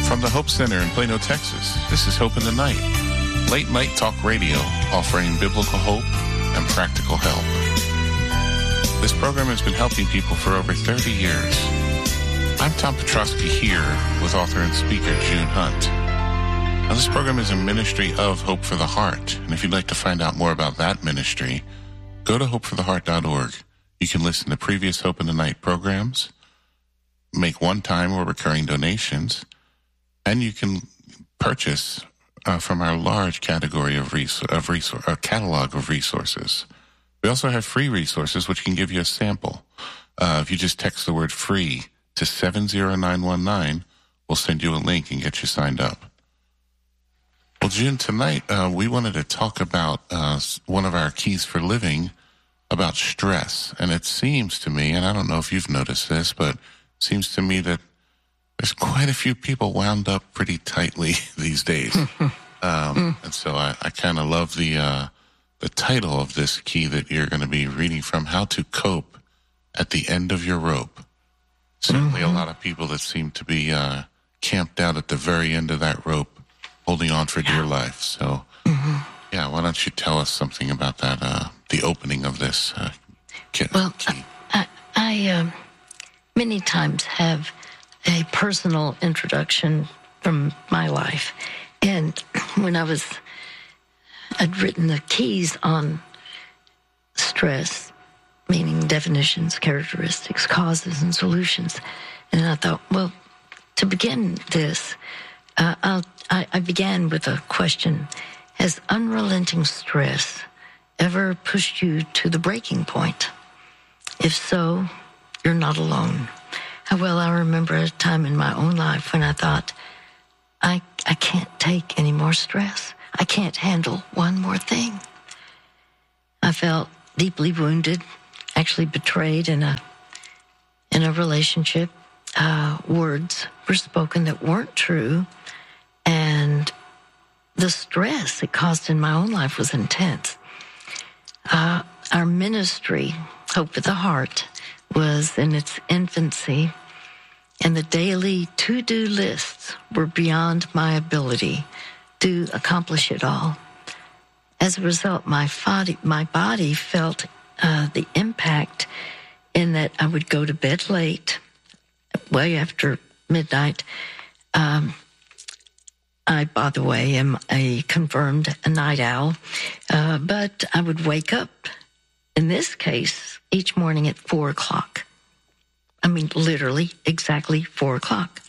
From the Hope Center in Plano, Texas, this is Hope in the Night, late night talk radio offering biblical hope and practical help. This program has been helping people for over 30 years. I'm Tom Petrosky here with author and speaker June Hunt. Now, this program is a ministry of Hope for the Heart, and if you'd like to find out more about that ministry, go to hopefortheheart.org. You can listen to previous Hope in the Night programs, make one-time or recurring donations, and you can purchase from our large category of catalog of resources. We also have free resources which can give you a sample. If you just text the word free to 70919, we'll send you a link and get you signed up. Well, June, tonight we wanted to talk about one of our keys for living, about stress. And it seems to me, and I don't know if you've noticed this, but it seems to me that there's quite a few people wound up pretty tightly these days. And so I kind of love the title of this key that you're going to be reading from, How to Cope at the End of Your Rope. Certainly a lot of people that seem to be camped out at the very end of that rope, holding on for dear life. So, why don't you tell us something about that, the opening of this key? Well, I many times have a personal introduction from my life. And when I'd written the keys on stress, meaning definitions, characteristics, causes, and solutions. And I thought, well, to begin this, I began with a question. Has unrelenting stress ever pushed you to the breaking point? If so, you're not alone. Well, I remember a time in my own life when I thought, I can't take any more stress. I can't handle one more thing. I felt deeply wounded, actually betrayed in a relationship. Words were spoken that weren't true, and the stress it caused in my own life was intense. Our ministry, Hope for the Heart, was in its infancy, and the daily to-do lists were beyond my ability to accomplish it all. As a result, my body felt the impact in that I would go to bed late, way after midnight. I, by the way, am a confirmed night owl, but I would wake up, in this case, each morning at 4 o'clock. I mean, literally, exactly 4 o'clock.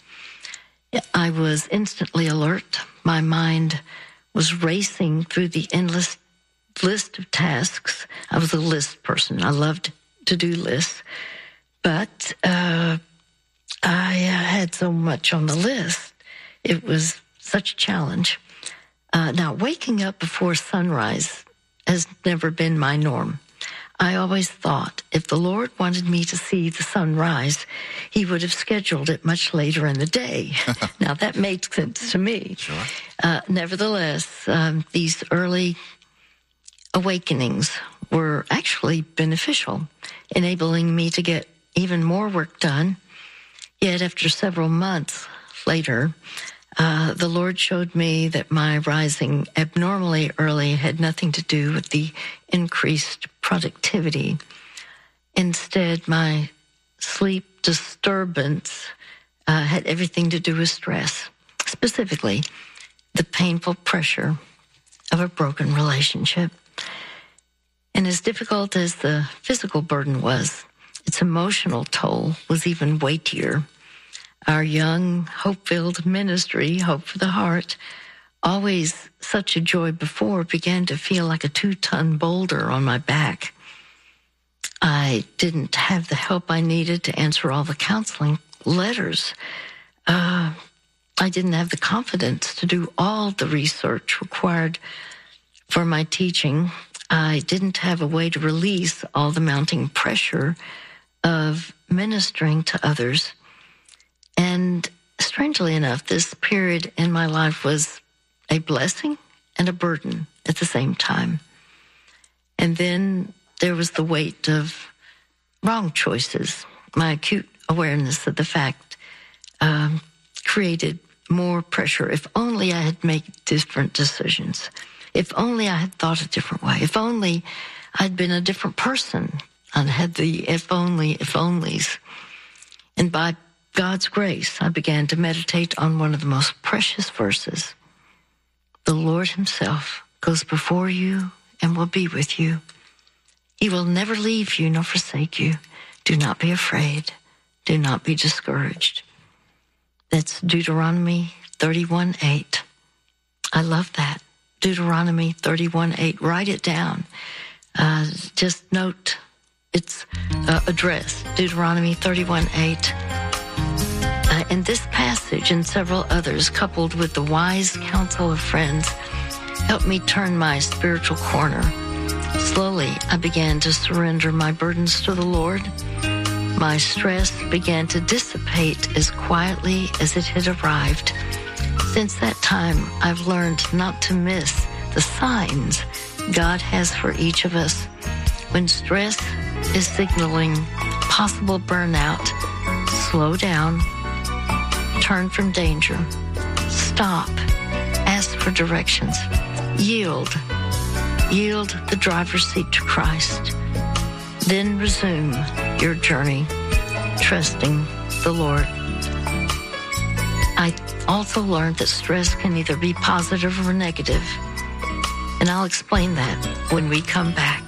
I was instantly alert. My mind was racing through the endless list of tasks. I was a list person. I loved to do lists. But I had so much on the list. It was such a challenge. Now, waking up before sunrise has never been my norm. I always thought if the Lord wanted me to see the sunrise, he would have scheduled it much later in the day. Now, that made sense to me. Sure. Nevertheless, these early awakenings were actually beneficial, enabling me to get even more work done. Yet after several months later, the Lord showed me that my rising abnormally early had nothing to do with the increased productivity. Instead, my sleep disturbance had everything to do with stress, specifically the painful pressure of a broken relationship. And as difficult as the physical burden was, its emotional toll was even weightier. Our young, hope-filled ministry, Hope for the Heart, always such a joy before, began to feel like a 2-ton boulder on my back. I didn't have the help I needed to answer all the counseling letters. I didn't have the confidence to do all the research required for my teaching. I didn't have a way to release all the mounting pressure of ministering to others. And strangely enough, this period in my life was a blessing and a burden at the same time. And then there was the weight of wrong choices. My acute awareness of the fact created more pressure. If only I had made different decisions. If only I had thought a different way. If only I'd been a different person. I'd had the if onlys. And by God's grace, I began to meditate on one of the most precious verses. The Lord himself goes before you and will be with you. He will never leave you nor forsake you. Do not be afraid. Do not be discouraged. That's Deuteronomy 31:8. I love that. Deuteronomy 31:8. Write it down. Just note its address, Deuteronomy 31:8. And this passage and several others, coupled with the wise counsel of friends, helped me turn my spiritual corner. Slowly, I began to surrender my burdens to the Lord. My stress began to dissipate as quietly as it had arrived. Since that time, I've learned not to miss the signs God has for each of us. When stress is signaling possible burnout, slow down, turn from danger, stop, ask for directions, yield the driver's seat to Christ. Then resume your journey, trusting the Lord. I also learned that stress can either be positive or negative, and I'll explain that when we come back.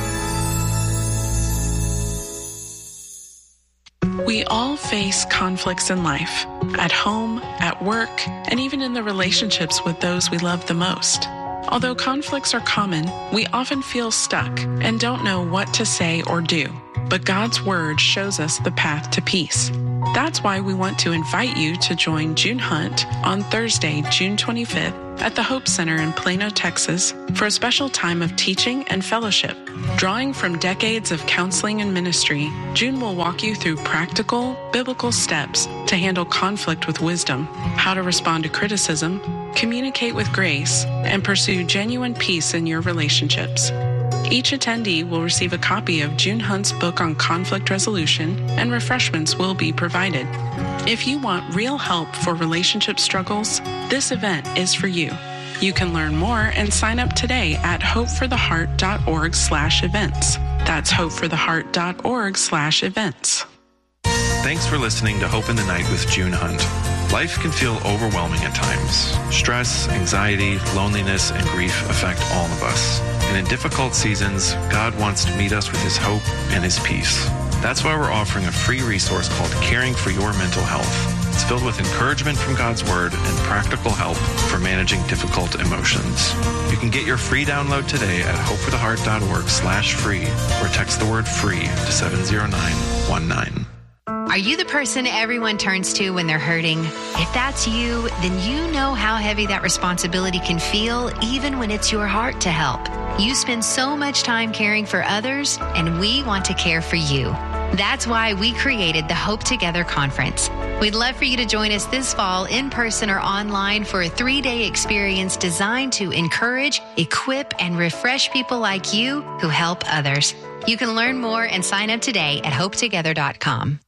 We all face conflicts in life, at home, at work, and even in the relationships with those we love the most. Although conflicts are common, we often feel stuck and don't know what to say or do. But God's Word shows us the path to peace. That's why we want to invite you to join June Hunt on Thursday, June 25th at the Hope Center in Plano, Texas for a special time of teaching and fellowship. Drawing from decades of counseling and ministry, June will walk you through practical, biblical steps to handle conflict with wisdom, how to respond to criticism, communicate with grace, and pursue genuine peace in your relationships. Each attendee will receive a copy of June Hunt's book on conflict resolution, and refreshments will be provided. If you want real help for relationship struggles, this event is for you. You can learn more and sign up today at hopefortheheart.org/events. That's hopefortheheart.org/events. Thanks for listening to Hope in the Night with June Hunt. Life can feel overwhelming at times. Stress, anxiety, loneliness, and grief affect all of us. And in difficult seasons, God wants to meet us with his hope and his peace. That's why we're offering a free resource called Caring for Your Mental Health. It's filled with encouragement from God's Word and practical help for managing difficult emotions. You can get your free download today at hopefortheheart.org/free or text the word free to 70919. Are you the person everyone turns to when they're hurting? If that's you, then you know how heavy that responsibility can feel, even when it's your heart to help. You spend so much time caring for others, and we want to care for you. That's why we created the Hope Together Conference. We'd love for you to join us this fall in person or online for a 3-day experience designed to encourage, equip, and refresh people like you who help others. You can learn more and sign up today at hopetogether.com.